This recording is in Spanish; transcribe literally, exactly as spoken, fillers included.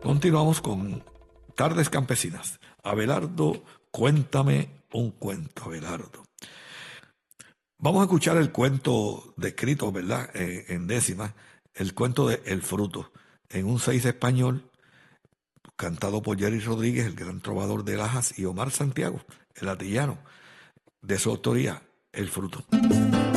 Continuamos con Tardes Campesinas. Abelardo, cuéntame un cuento, Abelardo. Vamos a escuchar el cuento descrito, ¿verdad? Eh, en décimas, el cuento de El Fruto, en un seis español, cantado por Jerry Rodríguez, el gran trovador de Lajas, y Omar Santiago, el atillano, de su autoría, El Fruto.